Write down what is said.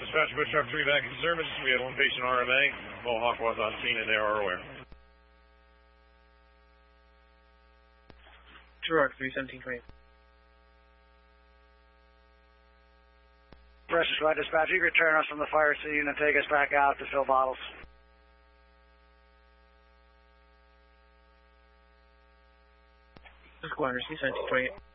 Dispatch, Bush Truck 3 back in service. We had one patient RMA. Mohawk was on scene and they are aware. Truck 31720. Precious White Dispatch, you return us from the fire scene and take us back out to fill bottles. Squadron 31728.